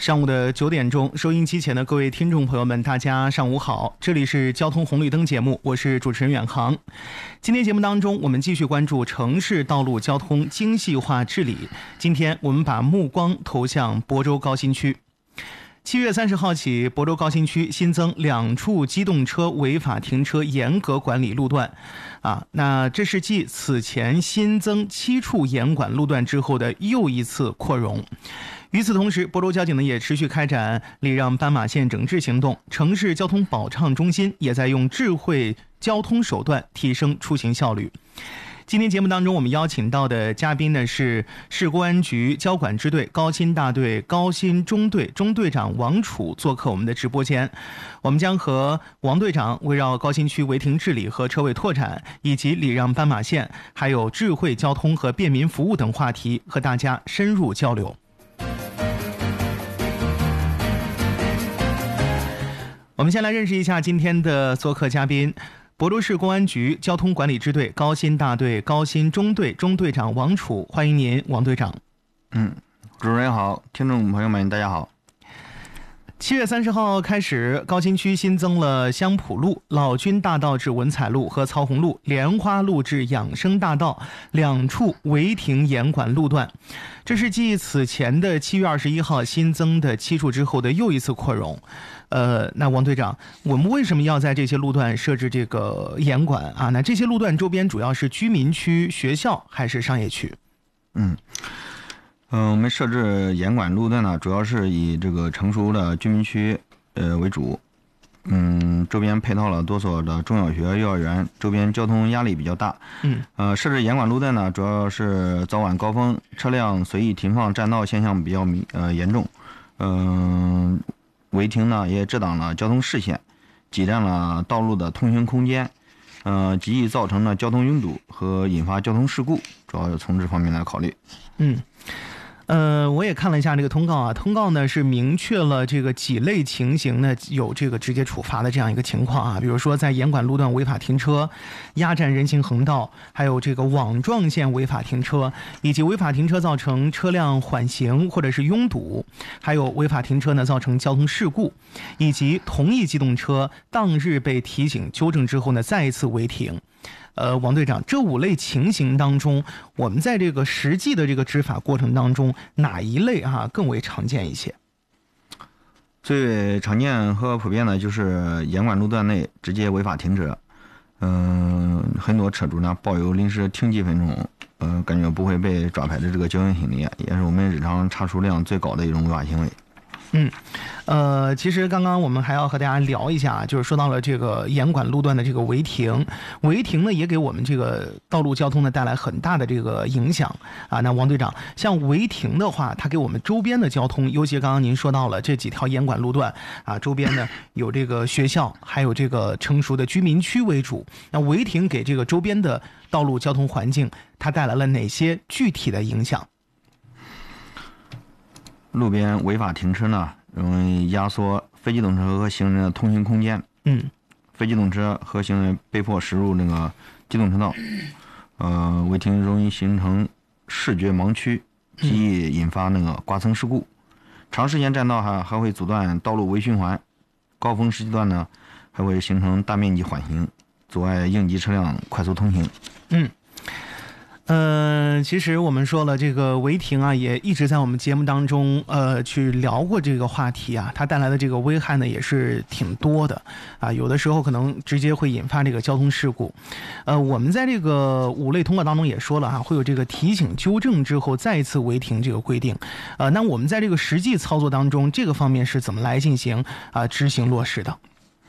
上午的9点钟，收音机前的各位听众朋友们，大家上午好，这里是交通红绿灯节目，我是主持人远航。今天节目当中，我们继续关注城市道路交通精细化治理。今天我们把目光投向亳州高新区。7月30号起，亳州高新区新增2处机动车违法停车严格管理路段，那这是继此前新增7处严管路段之后的又一次扩容。与此同时，亳州交警呢也持续开展礼让斑马线整治行动，城市交通保畅中心也在用智慧交通手段提升出行效率。今天节目当中，我们邀请到的嘉宾呢是市公安局交管支队高新大队高新中队中队长王楚做客我们的直播间。我们将和王队长围绕高新区违停治理和车位拓展，以及礼让斑马线，还有智慧交通和便民服务等话题和大家深入交流。我们先来认识一下今天的做客嘉宾，亳州市公安局交通管理支队高新大队高新中队中队长王楚，欢迎您，王队长。 主持人好，听众朋友们大家好。 7月30号开始，高新区新增了香浦路、老君大道至文彩路和曹洪路、莲花路至养生大道2处违停严管路段，这是继此前的7月21号新增的7处之后的又一次扩容。那王队长，我们为什么要在这些路段设置这个严管啊？那这些路段周边主要是居民区、学校还是商业区？ 我们设置严管路段呢，主要是以这个成熟的居民区为主。周边配套了多所的中小学、幼儿园，周边交通压力比较大。设置严管路段呢，主要是早晚高峰车辆随意停放占道现象比较严重。违停呢也遮挡了交通视线，挤占了道路的通行空间，极易造成了交通拥堵和引发交通事故，主要从这方面来考虑。 我也看了一下这个通告啊，通告呢是明确了这个几类情形呢有这个直接处罚的这样一个情况啊，比如说在严管路段违法停车、压占人行横道，还有这个网状线违法停车，以及违法停车造成车辆缓行或者是拥堵，还有违法停车呢造成交通事故，以及同一机动车当日被提醒纠正之后呢再一次违停。王队长，这5类情形当中，我们在这个实际的这个执法过程当中，哪一类更为常见一些？ 最常见和普遍的就是严管路段内直接违法停车。很多车主呢抱有临时停几分钟，感觉不会被抓拍的这个侥幸心理，也是我们日常查处量最高的一种违法行为。 其实刚刚我们还要和大家聊一下，就是说到了这个严管路段的这个违停呢，也给我们这个道路交通呢带来很大的这个影响啊。那王队长，像违停的话，它给我们周边的交通，尤其刚刚您说到了这几条严管路段啊，周边呢有这个学校，还有这个成熟的居民区为主。那违停给这个周边的道路交通环境，它带来了哪些具体的影响？ 路边违法停车呢，容易压缩非机动车和行人的通行空间。非机动车和行人被迫驶入那个机动车道，违停容易形成视觉盲区，极易引发那个刮蹭事故。长时间占道还会阻断道路微循环，高峰时段呢还会形成大面积缓行，阻碍应急车辆快速通行。 其实我们说了，这个违停啊，也一直在我们节目当中去聊过这个话题啊，它带来的这个危害呢也是挺多的啊，有的时候可能直接会引发这个交通事故。我们在这个5类通告当中也说了会有这个提醒纠正之后再一次违停这个规定。那我们在这个实际操作当中，这个方面是怎么来进行执行落实的？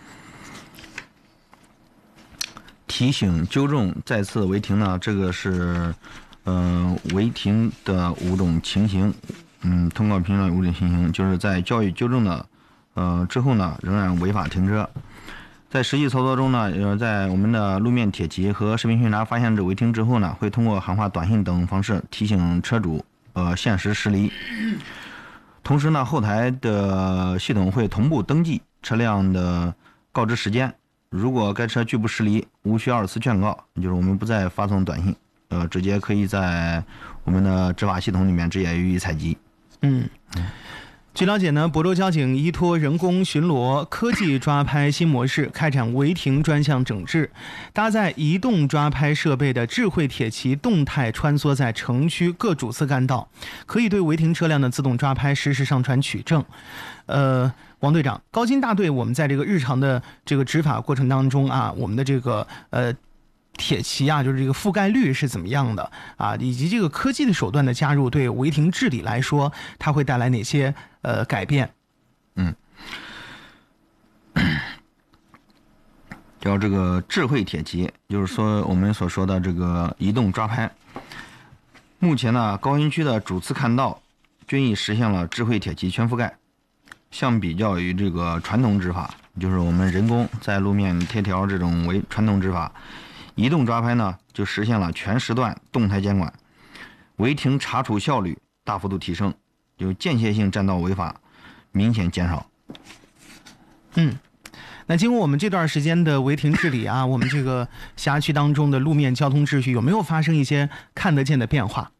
提醒纠正再次违停呢，这个是违停的5种情形。通告评论5种情形，就是在教育纠正的之后呢，仍然违法停车。在实际操作中呢，在我们的路面铁骑和视频巡查发现这违停之后呢，会通过喊话、短信等方式提醒车主限时驶离。同时呢，后台的系统会同步登记车辆的告知时间。如果该车拒不驶离，无需2次劝告，就是我们不再发送短信，直接可以在我们的执法系统里面直接予以采集。 据了解呢，亳州交警依托人工巡逻、科技抓拍新模式，开展违停专项整治，搭载移动抓拍设备的智慧铁骑动态穿梭在城区各主次干道，可以对违停车辆的自动抓拍实时上传取证。王队长，高新大队我们在这个日常的这个执法过程当中啊，我们的这个铁骑啊，就是这个覆盖率是怎么样的啊？以及这个科技的手段的加入，对违停治理来说，它会带来哪些改变？ 叫这个智慧铁骑，就是说我们所说的这个移动抓拍。目前呢，高新区的主次看道均已实现了智慧铁骑全覆盖。相比较于这个传统执法，就是我们人工在路面贴条这种为传统执法，移动抓拍呢就实现了全时段动态监管，违停查处效率大幅度提升，就间歇性占道违法明显减少。 那经过我们这段时间的违停治理啊，我们这个辖区当中的路面交通秩序有没有发生一些看得见的变化？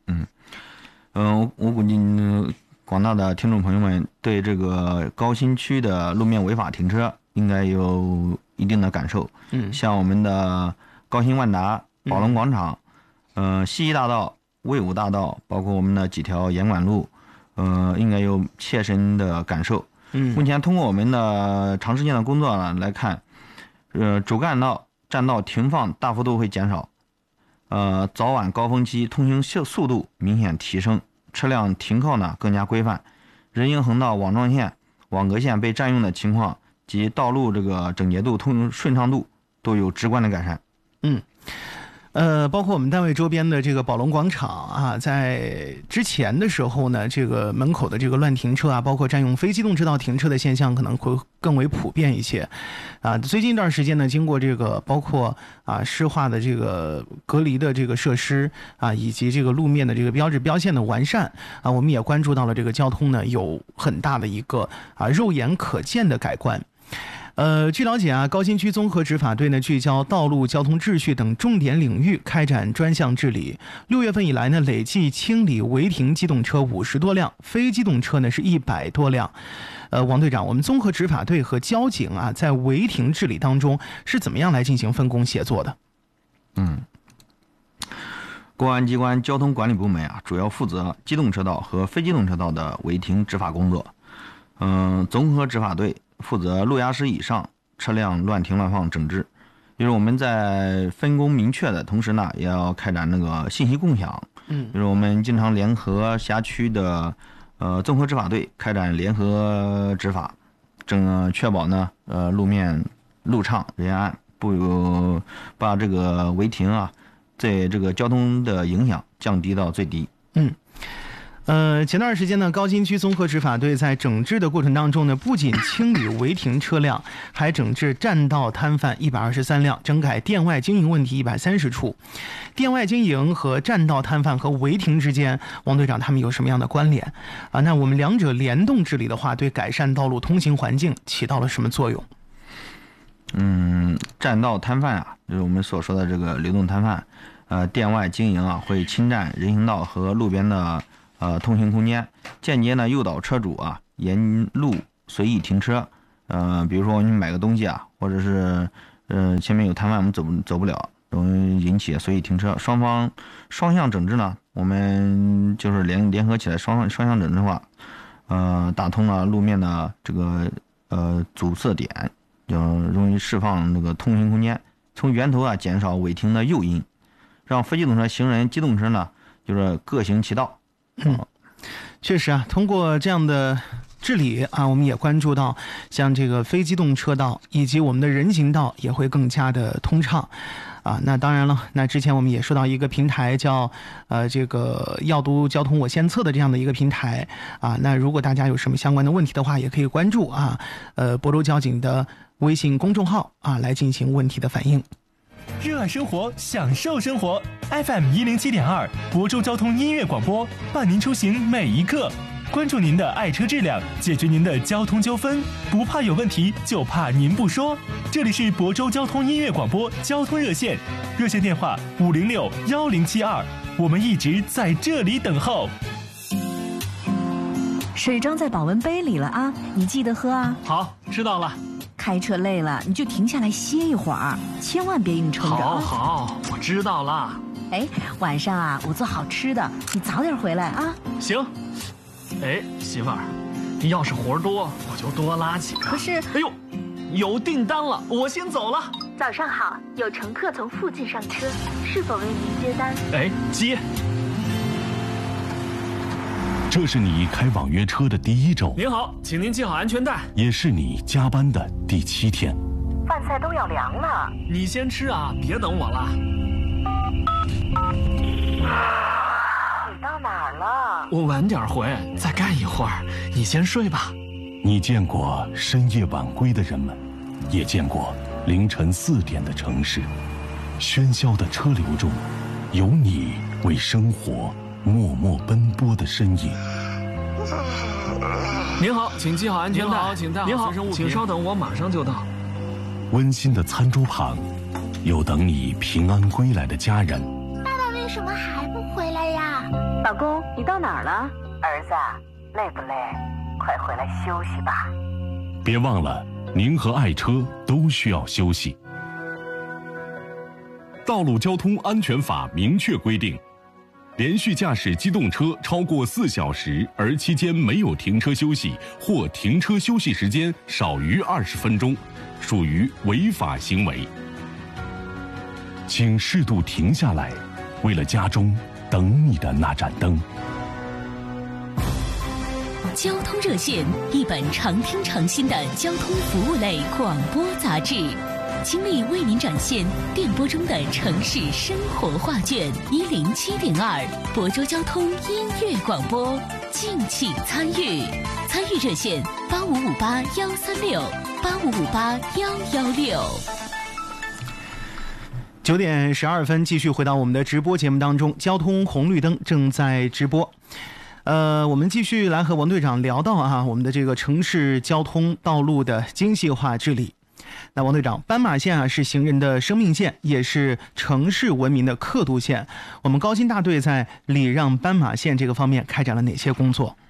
我估计广大的听众朋友们对这个高新区的路面违法停车应该有一定的感受。像我们的高新万达、宝龙广场、西医大道、魏武大道，包括我们的几条严管路，应该有切身的感受。目前通过我们的长时间的工作呢来看，主干道占道停放大幅度会减少，早晚高峰期通行速度明显提升，车辆停靠呢更加规范，人行横道、网状线、网格线被占用的情况及道路这个整洁度、通行顺畅度都有直观的改善。 包括我们单位周边的这个宝龙广场啊，在之前的时候呢，这个门口的这个乱停车啊，包括占用非机动车道停车的现象可能会更为普遍一些啊。最近一段时间呢，经过这个包括施化的这个隔离的这个设施啊，以及这个路面的这个标志标线的完善啊，我们也关注到了这个交通呢有很大的一个肉眼可见的改观。据了解啊，高新区综合执法队呢聚焦道路交通秩序等重点领域开展专项治理。6月份以来呢，累计清理违停机动车50多辆，非机动车呢是100多辆。王队长，我们综合执法队和交警啊，在违停治理当中是怎么样来进行分工协作的？ 公安机关交通管理部门啊，主要负责机动车道和非机动车道的违停执法工作。综合执法队负责路牙驶以上车辆乱停乱放整治，就是我们在分工明确的同时呢，也要开展那个信息共享。就是我们经常联合辖区的综合执法队开展联合执法，确保呢路面路畅人安，不把这个违停啊对这个交通的影响降低到最低。 前段时间呢，高新区综合执法队在整治的过程当中呢，不仅清理违停车辆，还整治占道摊贩123辆，整改店外经营问题130处。店外经营和占道摊贩和违停之间，王队长他们有什么样的关联啊？那我们两者联动治理的话，对改善道路通行环境起到了什么作用？ 占道摊贩啊，就是我们所说的这个流动摊贩，店外经营啊，会侵占人行道和路边的通行空间，间接呢诱导车主啊沿路随意停车。比如说你买个东西啊，或者是前面有摊贩我们走不了，容易引起随意停车。双向整治呢，我们就是联合起来双向整治的话，打通了路面的这个阻塞点，就容易释放那个通行空间，从源头啊减少违停的诱因，让非机动车、行人、机动车呢就是各行其道。 确实啊，通过这样的治理啊，我们也关注到像这个非机动车道以及我们的人行道也会更加的通畅啊。那当然了，那之前我们也说到一个平台叫这个要读交通我先测的这样的一个平台啊。那如果大家有什么相关的问题的话，也可以关注啊亳州交警的微信公众号啊来进行问题的反映。 热爱生活，享受生活。FM 107.2，亳州交通音乐广播，伴您出行每一刻。关注您的爱车质量，解决您的交通纠纷，不怕有问题，就怕您不说。这里是亳州交通音乐广播交通热线，热线电话506-1072，我们一直在这里等候。 水装在保温杯里了啊，你记得喝啊。 好，知道了。 开车累了你就停下来歇一会儿，千万别硬撑着啊。 好，我知道了。 哎，晚上啊，我做好吃的，你早点回来啊。 行。哎，媳妇儿，要是活多，我就多拉几个。 可是， 哎呦，有订单了，我先走了。 早上好，有乘客从附近上车，是否为您接单？ 哎，接。 这是你开网约车的第1周。 您好，请您系好安全带。 也是你加班的第7天。 饭菜都要凉了， 你先吃啊，别等我了。 你到哪儿了？ 我晚点回，再干一会儿。你先睡吧。 你见过深夜晚归的人们，也见过凌晨4点的城市。喧嚣的车流中，有你为生活默默奔波的身影。 您好，请系好安全带。您好，请带好随身物品。请稍等，我马上就到。 温馨的餐桌旁，有等你平安归来的家人。 爸爸为什么还不回来呀？ 老公，你到哪儿了？ 儿子，累不累？快回来休息吧。 别忘了，您和爱车都需要休息。道路交通安全法明确规定，连续驾驶机动车超过4小时，而期间没有停车休息，或停车休息时间少于20分钟，属于违法行为。请适度停下来，为了家中等你的那盏灯。 交通热线，一本常听常新的交通服务类广播杂志，倾力为您展现电波中的城市生活画卷。107.2亳州交通音乐广播，敬请参与。参与热线8558-136，8558-116。 9点12分，继续回到我们的直播节目当中，交通红绿灯正在直播。我们继续来和王队长聊到我们的这个城市交通道路的精细化治理。那王队长，斑马线是行人的生命线，也是城市文明的刻度线。我们高新大队在礼让斑马线这个方面开展了哪些工作？